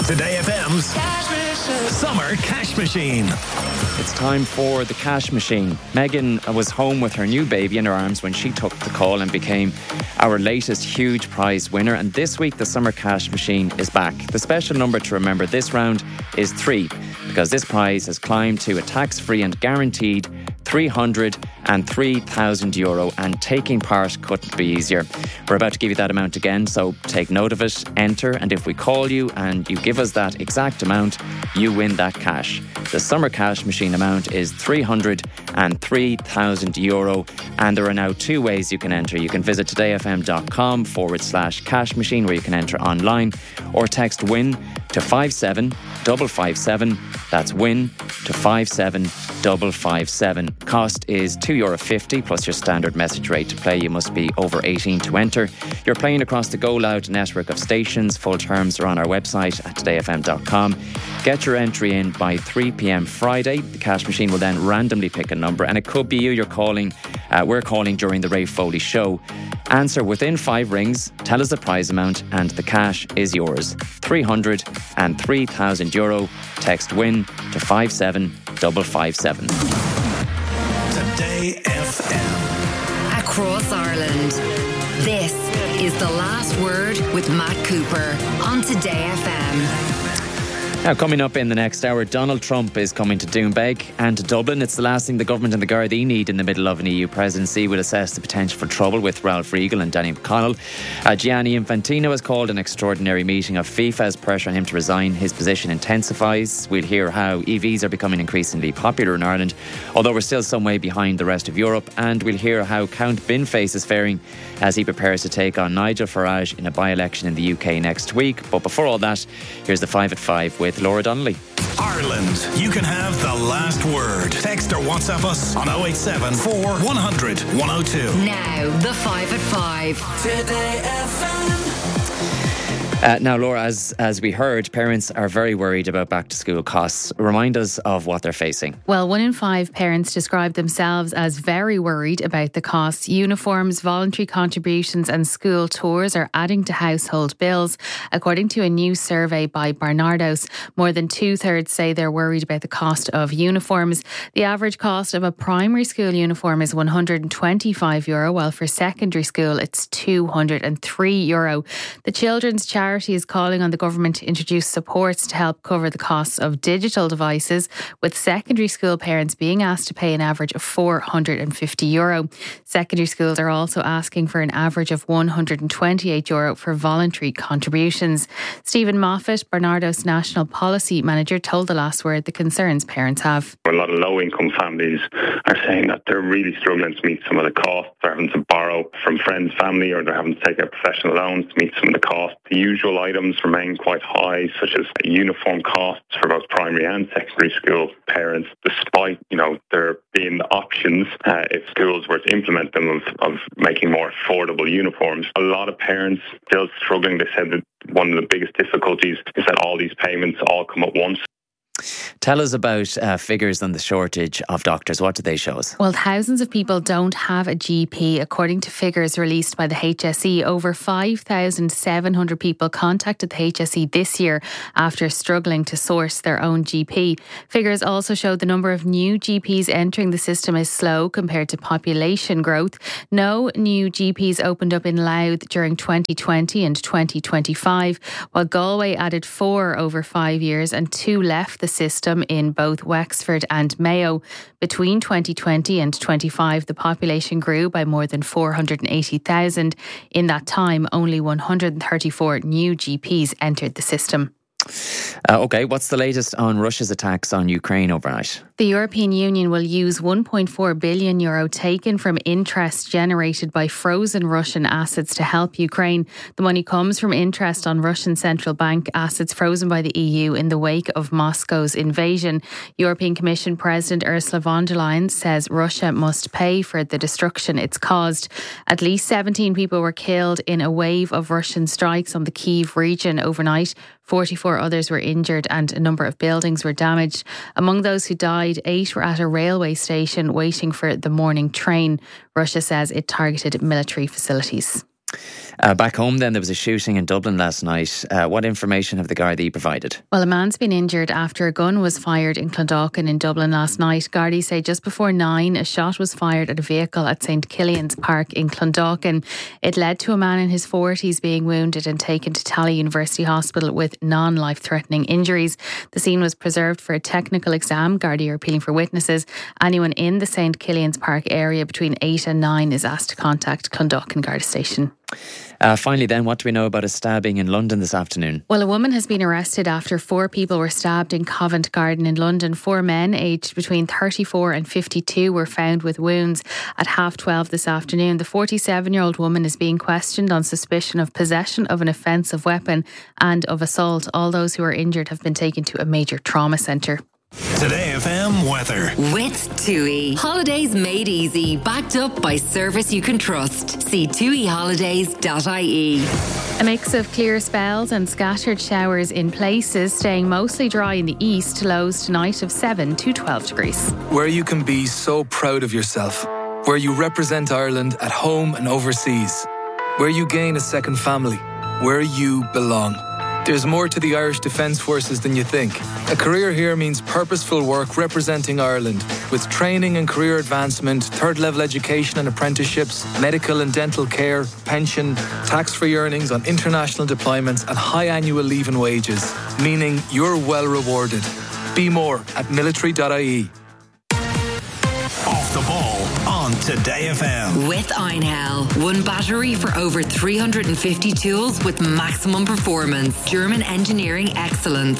[SPEAKER 3] Today F M's Summer Cash Machine.
[SPEAKER 11] It's time for the cash machine. Megan was home with her new baby in her arms when she took the call and became our latest huge prize winner. And this week, the Summer Cash Machine is back. The special number to remember this round is three, because this prize has climbed to a tax-free and guaranteed three hundred three thousand euro, and taking part couldn't be easier. We're about to give you that amount again, so take note of it, enter, and if we call you and you give us that exact amount, you win that cash. The Summer Cash Machine amount is three hundred three thousand euro, and there are now two ways you can enter. You can visit todayfm.com forward slash cash machine, where you can enter online, or text WIN to five seven five five seven. That's WIN to five seven five five seven. Cost is two euro fifty plus your standard message rate to play. You must be over eighteen to enter. You're playing across the Go Loud network of stations. Full terms are on our website at today f m dot com. Get your entry in by three p.m. Friday. The cash machine will then randomly pick a number, and it could be you you're calling. Uh, we're calling during the Ray Foley show. Answer within five rings, tell us the prize amount, and the cash is yours. three hundred three thousand euro. Text WIN to five seven five five seven.
[SPEAKER 3] Today F M.
[SPEAKER 4] Across Ireland, this is The Last Word with Matt Cooper on Today F M.
[SPEAKER 11] Now, coming up in the next hour, Donald Trump is coming to Doonbeg and to Dublin. It's the last thing the government and the Gardaí need in the middle of an E U presidency. We'll assess the potential for trouble with Ralph Riegel and Danny McConnell. Uh, Gianni Infantino has called an extraordinary meeting of FIFA as pressure on him to resign. His position intensifies. We'll hear how E Vs are becoming increasingly popular in Ireland, although we're still some way behind the rest of Europe. And we'll hear how Count Binface is faring as he prepares to take on Nigel Farage in a by-election in the U K next week. But before all that, here's the five at five with Laura Donnelly.
[SPEAKER 3] Ireland, you can have the last word. Text or WhatsApp us on oh eight seven four one hundred one oh two.
[SPEAKER 4] Now, the five at five.
[SPEAKER 3] Today F M.
[SPEAKER 11] Uh, now, Laura, as as we heard, parents are very worried about back-to-school costs. Remind us of what they're facing.
[SPEAKER 12] Well, one in five parents describe themselves as very worried about the costs. Uniforms, voluntary contributions and school tours are adding to household bills. According to a new survey by Barnardo's, more than two-thirds say they're worried about the cost of uniforms. The average cost of a primary school uniform is one hundred twenty-five euro, while for secondary school it's two hundred three euro. The Children's Charity is calling on the government to introduce supports to help cover the costs of digital devices, with secondary school parents being asked to pay an average of four hundred fifty euro. Secondary schools are also asking for an average of one hundred twenty-eight euro for voluntary contributions. Stephen Moffat, Barnardo's National Policy Manager, told The Last Word the concerns parents have.
[SPEAKER 13] A lot of low-income families are saying that they're really struggling to meet some of the costs. They're having to borrow from friends, family, or they're having to take out professional loans to meet some of the costs. The usual items remain quite high, such as uniform costs for both primary and secondary school parents, despite, you know, there being options uh, if schools were to implement them of, of making more affordable uniforms. A lot of parents still struggling. They said that one of the biggest difficulties is that all these payments all come at once.
[SPEAKER 11] Tell us about uh, figures on the shortage of doctors. What do they show us?
[SPEAKER 12] Well, thousands of people don't have a G P. According to figures released by the H S E, over five thousand seven hundred people contacted the H S E this year after struggling to source their own G P. Figures also show the number of new G Ps entering the system is slow compared to population growth. No new G Ps opened up in Louth during twenty twenty and twenty twenty-five, while Galway added four over five years and two left the system in both Wexford and Mayo. Between twenty twenty and twenty-five, the population grew by more than four hundred eighty thousand. In that time, only one hundred thirty-four new G Ps entered the system.
[SPEAKER 11] Uh, OK, what's the latest on Russia's attacks on Ukraine overnight?
[SPEAKER 12] The European Union will use one point four billion euro taken from interest generated by frozen Russian assets to help Ukraine. The money comes from interest on Russian central bank assets frozen by the E U in the wake of Moscow's invasion. European Commission President Ursula von der Leyen says Russia must pay for the destruction it's caused. At least seventeen people were killed in a wave of Russian strikes on the Kyiv region overnight. forty-four others were injured and a number of buildings were damaged. Among those who died, eight were at a railway station waiting for the morning train. Russia says it targeted military facilities.
[SPEAKER 11] Uh, back home then, there was a shooting in Dublin last night. Uh, what information have the Gardaí provided?
[SPEAKER 12] Well, a man's been injured after a gun was fired in Clondalkin in Dublin last night. Gardaí say just before nine, a shot was fired at a vehicle at Saint Killian's Park in Clondalkin. It led to a man in his forties being wounded and taken to Tally University Hospital with non-life-threatening injuries. The scene was preserved for a technical exam. Gardaí are appealing for witnesses. Anyone in the Saint Killian's Park area between eight and nine is asked to contact Clondalkin Garda Station.
[SPEAKER 11] Uh, finally then, what do we know about a stabbing in London this afternoon?
[SPEAKER 12] Well, a woman has been arrested after four people were stabbed in Covent Garden in London. Four men aged between thirty-four and fifty-two were found with wounds at half twelve this afternoon. The forty-seven-year-old woman is being questioned on suspicion of possession of an offensive weapon and of assault. All those who are injured have been taken to a major trauma centre.
[SPEAKER 3] Today F M weather.
[SPEAKER 4] With TUI. Holidays made easy. Backed up by service you can trust. See tui holidays dot I E.
[SPEAKER 12] A mix of clear spells and scattered showers in places, staying mostly dry in the east. Lows tonight of seven to twelve degrees.
[SPEAKER 1] Where you can be so proud of yourself. Where you represent Ireland at home and overseas. Where you gain a second family. Where you belong. There's more to the Irish Defence Forces than you think. A career here means purposeful work representing Ireland, with training and career advancement, third-level education and apprenticeships, medical and dental care, pension, tax-free earnings on international deployments and high annual leave and wages, meaning you're well rewarded. Be more at military dot I E.
[SPEAKER 3] Off the ball on Today F M.
[SPEAKER 4] With Einhell. One battery for over three hundred fifty tools with maximum performance. German engineering excellence.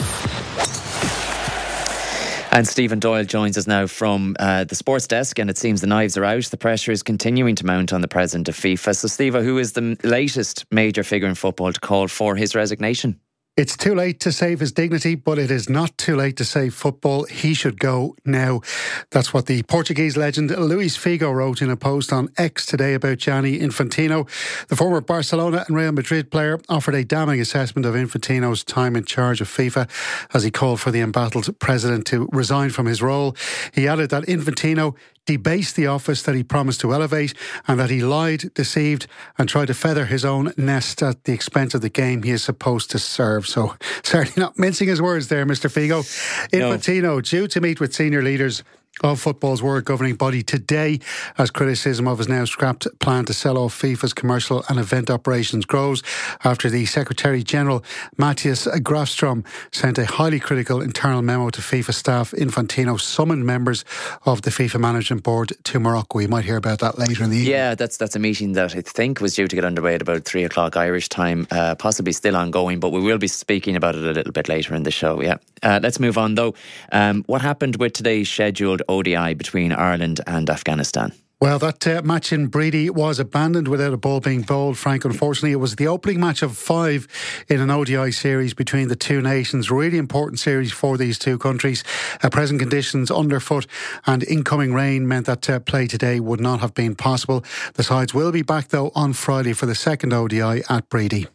[SPEAKER 11] And Stephen Doyle joins us now from uh, the sports desk, and it seems the knives are out. The pressure is continuing to mount on the president of FIFA. So, Steve, who is the latest major figure in football to call for his resignation?
[SPEAKER 5] It's too late to save his dignity, but it is not too late to save football. He should go now. That's what the Portuguese legend Luis Figo wrote in a post on X today about Gianni Infantino. The former Barcelona and Real Madrid player offered a damning assessment of Infantino's time in charge of FIFA as he called for the embattled president to resign from his role. He added that Infantino debased the office that he promised to elevate and that he lied, deceived and tried to feather his own nest at the expense of the game he is supposed to serve. So certainly not mincing his words there, Mister Figo. Infantino no. due to meet with senior leaders of football's world governing body today as criticism of his now scrapped plan to sell off FIFA's commercial and event operations grows after the Secretary General Matthias Grafstrom sent a highly critical internal memo to FIFA staff. Infantino summoned members of the FIFA Management Board to Morocco. We might hear about that later in the evening.
[SPEAKER 11] Yeah, that's that's a meeting that I think was due to get underway at about three o'clock Irish time, uh, possibly still ongoing, but we will be speaking about it a little bit later in the show. Yeah, uh, let's move on though. Um, what happened with today's scheduled O D I between Ireland and Afghanistan?
[SPEAKER 5] Well, that uh, match in Breedy was abandoned without a ball being bowled, Frank. Unfortunately, it was the opening match of five in an O D I series between the two nations. Really important series for these two countries. Uh, present conditions underfoot and incoming rain meant that uh, play today would not have been possible. The sides will be back, though, on Friday for the second O D I at Breedy.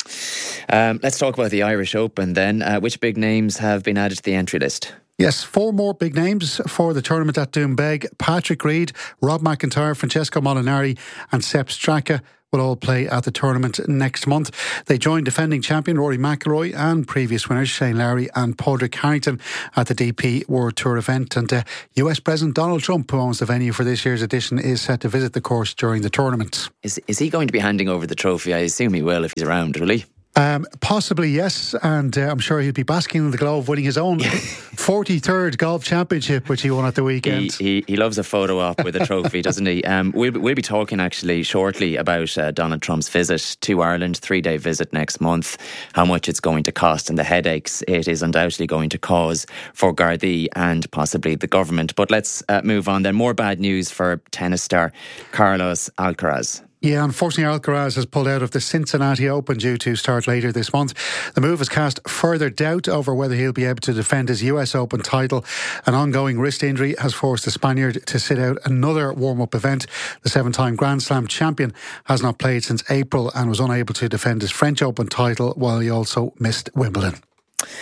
[SPEAKER 11] Um, let's talk about the Irish Open then. Uh, which big names have been added to the entry list?
[SPEAKER 5] Yes, four more big names for the tournament at Doonbeg. Patrick Reed, Rob McIntyre, Francesco Molinari and Sepp Straka will all play at the tournament next month. They join defending champion Rory McIlroy and previous winners Shane Lowry and Padraig Harrington at the D P World Tour event. And uh, U S President Donald Trump, who owns the venue for this year's edition, is set to visit the course during the tournament.
[SPEAKER 11] Is, is he going to be handing over the trophy? I assume he will if he's around, will he?
[SPEAKER 5] Um, possibly, yes, and uh, I'm sure he'll be basking in the glow of winning his own forty-third golf championship, which he won at the weekend.
[SPEAKER 11] He, he, he loves a photo op with a trophy, doesn't he? Um, we'll, we'll be talking actually shortly about uh, Donald Trump's visit to Ireland, three-day visit next month, how much it's going to cost and the headaches it is undoubtedly going to cause for Gardaí and possibly the government. But let's uh, move on then. More bad news for tennis star Carlos Alcaraz.
[SPEAKER 5] Yeah, unfortunately Alcaraz has pulled out of the Cincinnati Open due to start later this month. The move has cast further doubt over whether he'll be able to defend his U S Open title. An ongoing wrist injury has forced the Spaniard to sit out another warm-up event. The seven-time Grand Slam champion has not played since April and was unable to defend his French Open title while he also missed Wimbledon.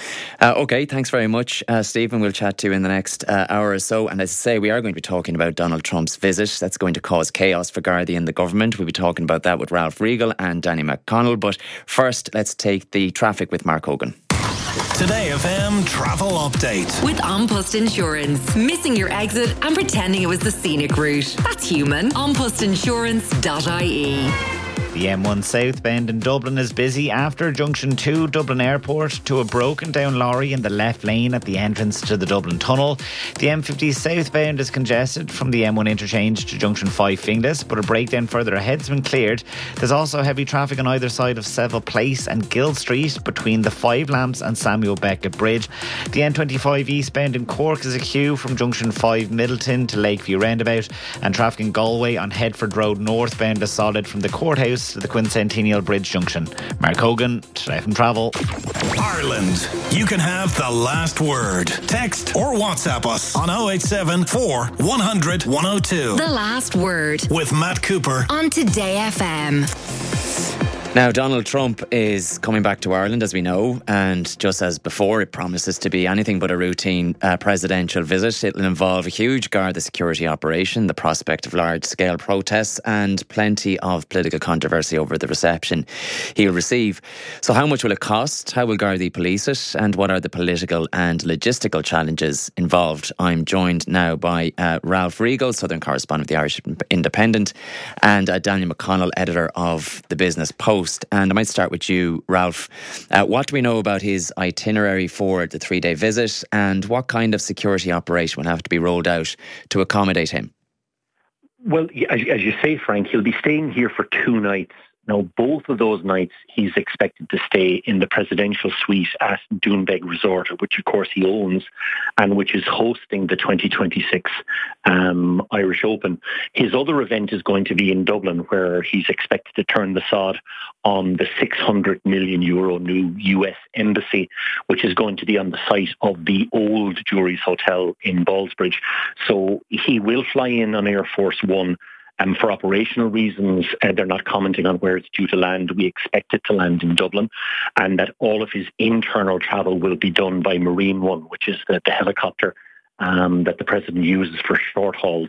[SPEAKER 11] Uh, okay, thanks very much, uh, Stephen. We'll chat to you in the next uh, hour or so. And as I say, we are going to be talking about Donald Trump's visit. That's going to cause chaos for Gardaí and the government. We'll be talking about that with Ralph Riegel and Danny McConnell. But first, let's take the traffic with Mark Hogan.
[SPEAKER 3] Today F M travel update.
[SPEAKER 4] With An Post Insurance. Missing your exit and pretending it was the scenic route. That's human. an post insurance dot I E.
[SPEAKER 6] The M one southbound in Dublin is busy after Junction two Dublin Airport to a broken down lorry in the left lane at the entrance to the Dublin Tunnel. The M fifty southbound is congested from the M one interchange to Junction five Finglas, but a breakdown further ahead's been cleared. There's also heavy traffic on either side of Seville Place and Guild Street between the Five Lamps and Samuel Beckett Bridge. The N twenty-five eastbound in Cork is a queue from Junction five Middleton to Lakeview Roundabout, and traffic in Galway on Headford Road northbound is solid from the courthouse to the Quincentennial Bridge Junction. Mark Hogan, Today F M Travel.
[SPEAKER 3] Ireland, you can have the last word. Text or WhatsApp us on oh eight seven, four, one hundred, one oh two.
[SPEAKER 4] The last word.
[SPEAKER 3] With Matt Cooper.
[SPEAKER 4] On Today F M.
[SPEAKER 11] Now, Donald Trump is coming back to Ireland, as we know, and just as before, it promises to be anything but a routine uh, presidential visit. It'll involve a huge Garda security operation, the prospect of large-scale protests, and plenty of political controversy over the reception he'll receive. So how much will it cost? How will Gardaí police it? And what are the political and logistical challenges involved? I'm joined now by uh, Ralph Riegel, Southern correspondent of the Irish Independent, and uh, Daniel McConnell, editor of the Business Post. And I might start with you, Ralph. Uh, what do we know about his itinerary for the three-day visit, and what kind of security operation will have to be rolled out to accommodate him?
[SPEAKER 7] Well, as, as you say, Frank, he'll be staying here for two nights. Now, both of those nights, he's expected to stay in the presidential suite at Doonbeg Resort, which, of course, he owns, and which is hosting the twenty twenty-six um, Irish Open. His other event is going to be in Dublin, where he's expected to turn the sod on the six hundred million euro new U S embassy, which is going to be on the site of the old Jury's Hotel in Ballsbridge. So he will fly in on Air Force One. Um, for operational reasons, uh, they're not commenting on where it's due to land. We expect it to land in Dublin, and that all of his internal travel will be done by Marine One, which is the, the helicopter um, that the President uses for short hauls.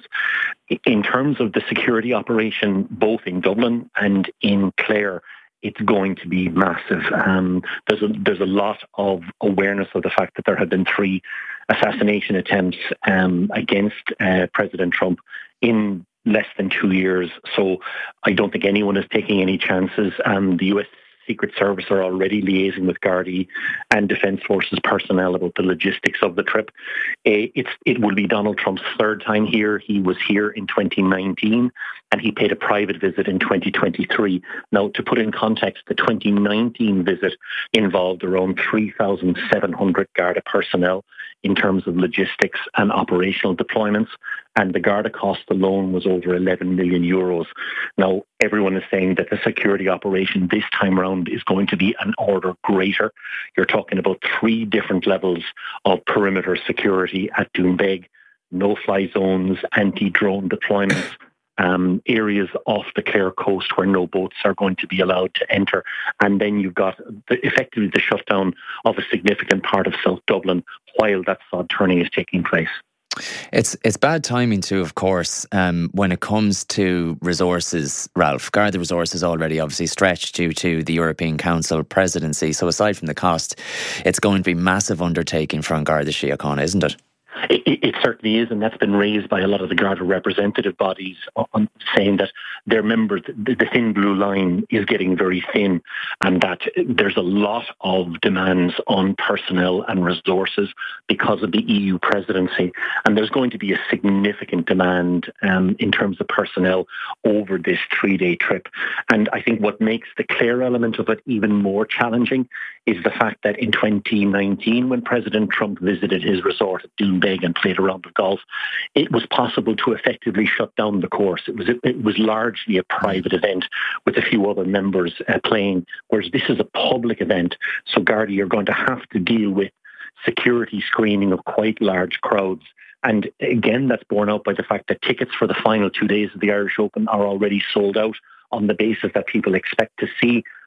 [SPEAKER 7] In terms of the security operation, both in Dublin and in Clare, it's going to be massive. Um, there's a, there's a lot of awareness of the fact that there have been three assassination attempts um, against uh, President Trump in less than two years. So I don't think anyone is taking any chances. Um, the U S Secret Service are already liaising with Gardaí and Defence Forces personnel about the logistics of the trip. Uh, it's, it will be Donald Trump's third time here. He was here in twenty nineteen and he paid a private visit in twenty twenty-three. Now, to put in context, the twenty nineteen visit involved around three thousand seven hundred Garda personnel in terms of logistics and operational deployments, and the Garda cost alone was over eleven million euros. Now, everyone is saying that the security operation this time around is going to be an order greater. You're talking about three different levels of perimeter security at Doonbeg, no-fly zones, anti-drone deployments, um, areas off the Clare coast where no boats are going to be allowed to enter. And then you've got the, effectively the shutdown of a significant part of South Dublin while that sod turning is taking place.
[SPEAKER 11] It's it's bad timing too, of course, um, when it comes to resources, Ralph. Garda resources already obviously stretched due to the European Council presidency. So aside from the cost, it's going to be a massive undertaking for An Garda Síochána, isn't it?
[SPEAKER 7] It, it certainly is, and that's been raised by a lot of the Garda representative bodies on saying that their members, the, the thin blue line is getting very thin, and that there's a lot of demands on personnel and resources because of the E U presidency, and there's going to be a significant demand um, in terms of personnel over this three-day trip. And I think what makes the Clare element of it even more challenging is the fact that in twenty nineteen, when President Trump visited his resort at Doonbeg and played a round of golf, it was possible to effectively shut down the course. It was it was largely a private event with a few other members uh, playing, whereas this is a public event. So Garda are going to have to deal with security screening of quite large crowds. And again, that's borne out by the fact that tickets for the final two days of the Irish Open are already sold out on the basis that people expect to see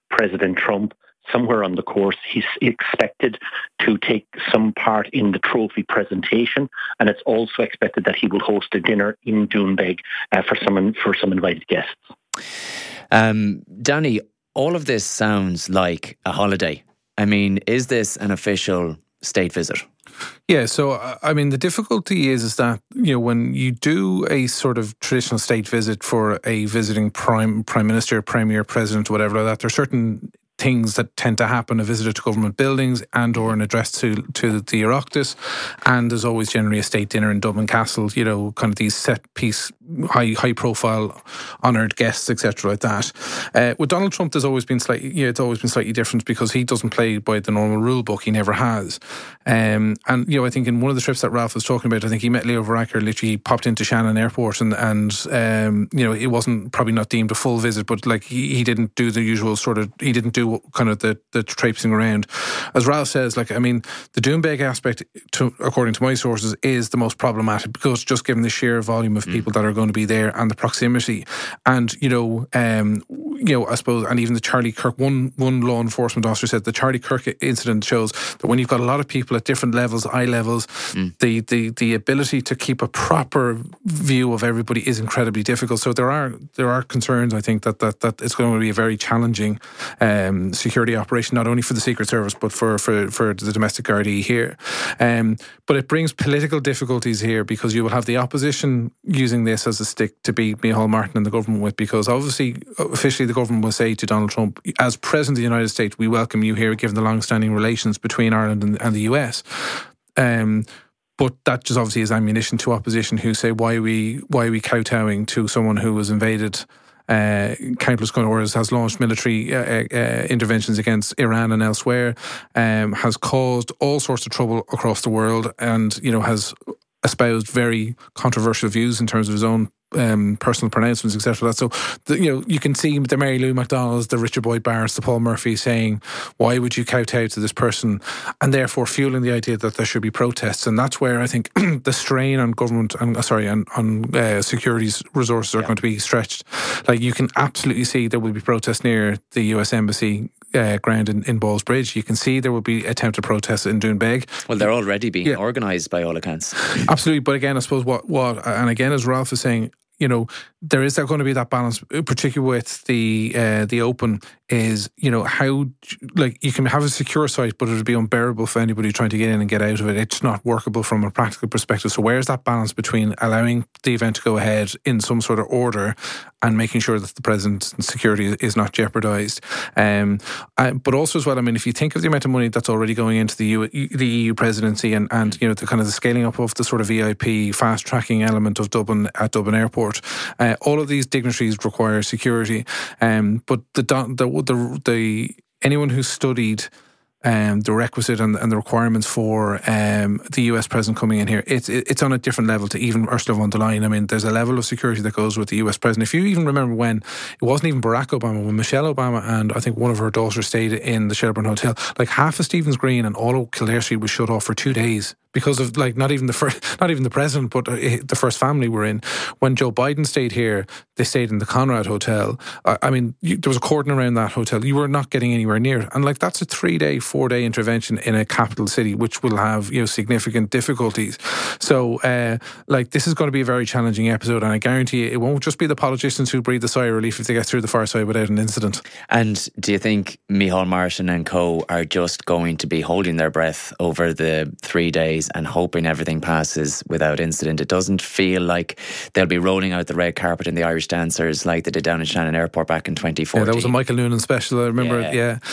[SPEAKER 7] President Trump. Somewhere on the course, he's expected to take some part in the trophy presentation, and it's also expected that he will host a dinner in Doonbeg uh, for some for some invited guests.
[SPEAKER 11] Um, Danny, all of this sounds like a holiday. I mean, is this an official state visit?
[SPEAKER 9] Yeah, so I mean, the difficulty is is that, you know, when you do a sort of traditional state visit for a visiting prime prime minister, premier, president, whatever like that, there are certain things that tend to happen: a visit to government buildings and or an address to to the Oireachtas, and there's always generally a state dinner in Dublin Castle, you know, kind of these set piece, high high profile honoured guests, et cetera like that. Uh, with Donald Trump, there's always been slightly, yeah, it's always been slightly different because he doesn't play by the normal rule book. He never has. Um, and, you know, I think in one of the trips that Ralph was talking about, I think he met Leo Varadkar, literally popped into Shannon Airport, and, and um, you know, it wasn't probably not deemed a full visit, but like he, he didn't do the usual sort of, he didn't do kind of the, the traipsing around. As Ralph says, like, I mean, the Doonbeg aspect, to, according to my sources, is the most problematic because just given the sheer volume of people mm. that are going to be there and the proximity. And, you know, um, you know, I suppose, and even the Charlie Kirk, one one law enforcement officer said the Charlie Kirk incident shows that when you've got a lot of people at different levels, eye levels, mm. the, the, the ability to keep a proper view of everybody is incredibly difficult. So there are there are concerns, I think, that, that, that it's going to be a very challenging um, security operation, not only for the Secret Service, but for, for, for the domestic Gardaí here. Um, but it brings political difficulties here because you will have the opposition using this as a stick to beat Micheál Martin and the government with, because obviously, officially the government will say to Donald Trump, as President of the United States, we welcome you here, given the long-standing relations between Ireland and, and the U S. Um, but that just obviously is ammunition to opposition who say, why are we, why are we kowtowing to someone who was invaded Uh, countless countries, has launched military uh, uh, interventions against Iran and elsewhere, um, has caused all sorts of trouble across the world, and, you know, has espoused very controversial views in terms of his own um, personal pronouncements, et cetera. So, the, you know, you can see the Mary Lou McDonalds, the Richard Boyd Barretts, the Paul Murphy saying, why would you kowtow to this person? And therefore fueling the idea that there should be protests. And that's where I think the strain on government, and sorry, on, on uh, security's resources are yeah. going to be stretched. Like, you can absolutely see there will be protests near the U S Embassy Uh, ground in, in Ballsbridge. You can see there will be attempted protests in Doonbeg.
[SPEAKER 11] Well, they're already being yeah. organised by all accounts.
[SPEAKER 9] Absolutely, but again, I suppose what, what, and again, as Ralph is saying, you know, there is going to be that balance, particularly with the uh, the open, is, you know, how, like, you can have a secure site, but it would be unbearable for anybody trying to get in and get out of it. It's not workable from a practical perspective. So where's that balance between allowing the event to go ahead in some sort of order and making sure that the president's security is not jeopardised? Um, uh, but also as well, I mean, if you think of the amount of money that's already going into the, U, the E U presidency and, and, you know, the kind of the scaling up of the sort of V I P fast tracking element of Dublin at Dublin Airport, uh, all of these dignitaries require security. Um, but the, the The, the anyone who's studied um, the requisite and, and the requirements for um, the U S president coming in here, it's it's on a different level to even Ursula von der Leyen. I mean, there's a level of security that goes with the U S president. If you even remember when it wasn't even Barack Obama, when Michelle Obama and I think one of her daughters stayed in the Shelburne Hotel, like half of Stephen's Green and all of Kildare Street was shut off for two days. Because of, like, not even the first, not even the president, but the first family were in. When Joe Biden stayed here, they stayed in the Conrad Hotel. I, I mean, you, there was a cordon around that hotel. You were not getting anywhere near it. And, like, that's a three-day, four-day intervention in a capital city, which will have, you know, significant difficulties. So, uh, like, this is going to be a very challenging episode, and I guarantee you, it won't just be the politicians who breathe a sigh of relief if they get through the far side without an incident.
[SPEAKER 11] And do you think Micheál Martin and co are just going to be holding their breath over the three days and hoping everything passes without incident? It doesn't feel like they'll be rolling out the red carpet in the Irish dancers like they did down in Shannon Airport back in twenty fourteen.
[SPEAKER 9] Yeah, that was a Michael Noonan special, I remember. Yeah. It, yeah.